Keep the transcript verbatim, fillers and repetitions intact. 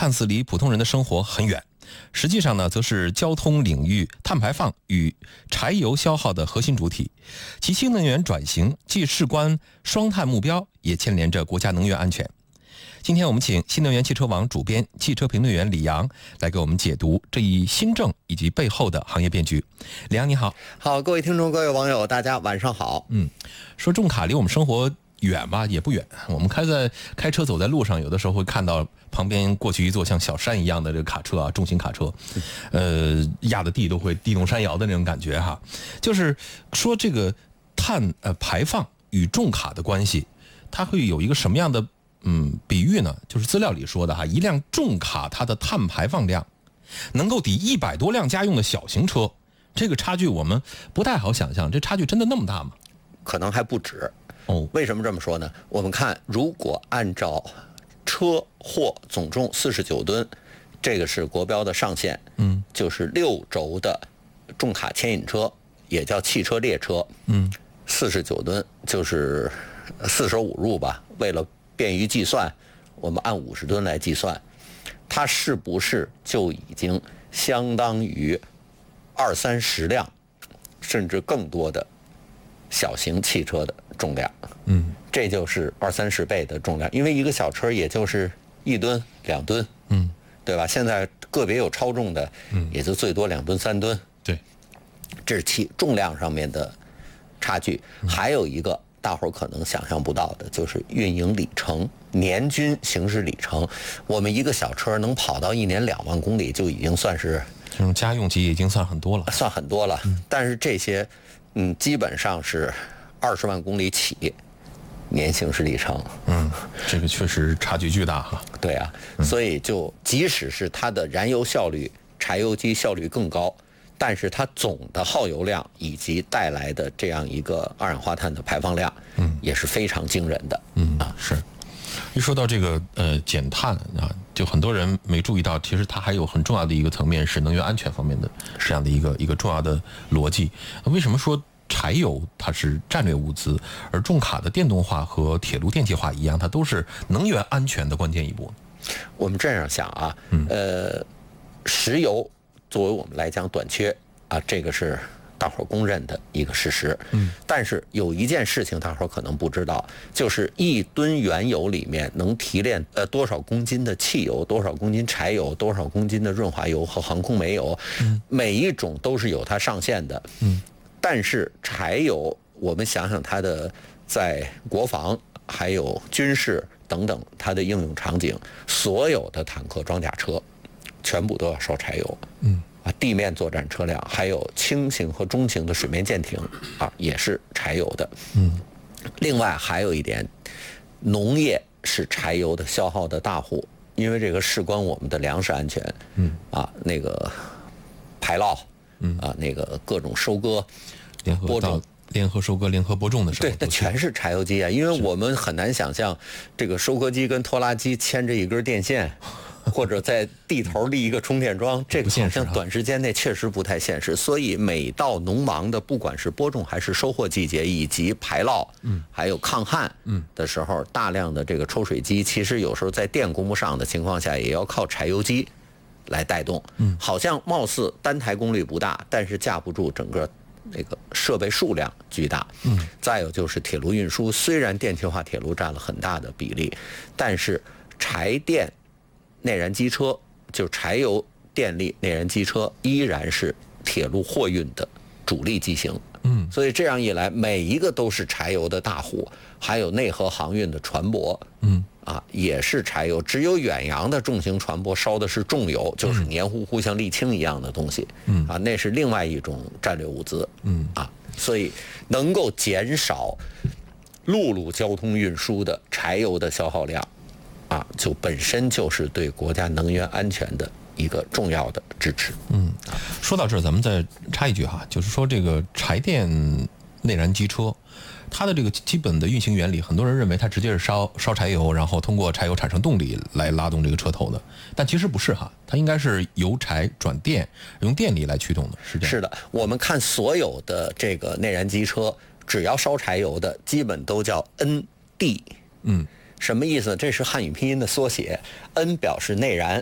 看似离普通人的生活很远，实际上呢，则是交通领域碳排放与柴油消耗的核心主体。其新能源转型既事关双碳目标，也牵连着国家能源安全。今天我们请新能源汽车网主编、汽车评论员李阳来给我们解读这一新政以及背后的行业变局。李阳你好。 好，各位听众、各位网友，大家晚上好。 嗯，说重卡离我们生活远吧，也不远。我们开在开车走在路上，有的时候会看到旁边过去一座像小山一样的这个卡车啊，重型卡车，呃，压的地都会地动山摇的那种感觉哈。就是说这个碳呃排放与重卡的关系，它会有一个什么样的嗯比喻呢？就是资料里说的哈，一辆重卡它的碳排放量能够抵一百多辆家用的小型车，这个差距我们不太好想象，这差距真的那么大吗？ 可能还不止。 哦， 为什么这么说呢？我们看，如果按照车货总重四十九吨，这个是国标的上限，嗯，就是六轴的重卡牵引车，也叫汽车列车，嗯，四十九吨就是四舍五入吧。为了便于计算，我们按五十吨来计算，它是不是就已经相当于二三十辆，甚至更多的小型汽车的重量？嗯，这就是二三十倍的重量，因为一个小车也就是一吨、两吨，嗯，对吧？现在个别有超重的，嗯，也就最多两吨、三吨。 对， 这是其重量上面的差距。嗯、还有一个大伙儿可能想象不到的，就是运营里程、年均行驶里程。我们一个小车能跑到一年两万公里，就已经算是这种家用级已经算很多了， 算很多了。嗯、但是这些，嗯，基本上是二十万公里起。年行驶里程， 嗯，这个确实差距巨大哈。 对啊，嗯、所以就即使是它的燃油效率、柴油机效率更高，但是它总的耗油量以及带来的这样一个二氧化碳的排放量，嗯，也是非常惊人的。 嗯啊，是。一说到这个呃减碳啊，就很多人没注意到，其实它还有很重要的一个层面是能源安全方面的这样的一个一个重要的逻辑。为什么说柴油它是战略物资，而重卡的电动化和铁路电气化一样，它都是能源安全的关键一步？ 我们这样想啊，嗯、呃，石油作为我们来讲短缺啊，这个是大伙儿公认的一个事实。嗯，但是有一件事情大伙儿可能不知道，就是一吨原油里面能提炼呃多少公斤的汽油，多少公斤柴油，多少公斤的润滑油和航空煤油，嗯、每一种都是有它上限的。嗯。但是柴油，我们想想它的在国防还有军事等等它的应用场景，所有的坦克、装甲车，全部都要烧柴油。嗯，啊，地面作战车辆，还有轻型和中型的水面舰艇，啊，也是柴油的。嗯，另外还有一点，农业是柴油的消耗的大户，因为这个事关我们的粮食安全。嗯，啊，那个排涝。嗯啊，那个各种收割、 联合到联合收割、联合播种的时候， 对，那全是柴油机啊！因为我们很难想象，这个收割机跟拖拉机牵着一根电线，或者在地头立一个充电桩，这个好像短时间内确实不太现实。所以每到农忙的，不管是播种还是收获季节，以及排涝，嗯，还有抗旱，嗯的时候，大量的这个抽水机，其实有时候在电供不上的情况下，也要靠柴油机来带动。嗯，好像貌似单台功率不大，但是架不住整个那个设备数量巨大。嗯，再有就是铁路运输，虽然电气化铁路占了很大的比例，但是柴电内燃机车，就柴油电力内燃机车依然是铁路货运的主力机型。嗯，所以这样一来，每一个都是柴油的大户，还有内河航运的船舶。嗯。啊，也是柴油，只有远洋的重型船舶烧的是重油，就是黏糊糊像沥青一样的东西。嗯，啊，那是另外一种战略物资。嗯，啊，所以能够减少陆路交通运输的柴油的消耗量，啊，就本身就是对国家能源安全的一个重要的支持。 嗯，说到这儿，咱们再插一句哈，就是说这个柴电内燃机车，它的这个基本的运行原理，很多人认为它直接是烧烧柴油，然后通过柴油产生动力来拉动这个车头的，但其实不是哈，它应该是由柴转电，用电力来驱动的，是这样。 是的，我们看所有的这个内燃机车，只要烧柴油的，基本都叫 N D。嗯，什么意思？这是汉语拼音的缩写 ，N 表示内燃